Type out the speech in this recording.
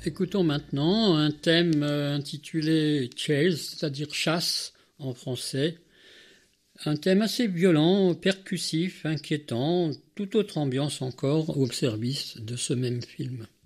Écoutons maintenant un thème intitulé Chase, c'est-à-dire chasse en français. Un thème assez violent, percussif, inquiétant, toute autre ambiance encore au service de ce même film.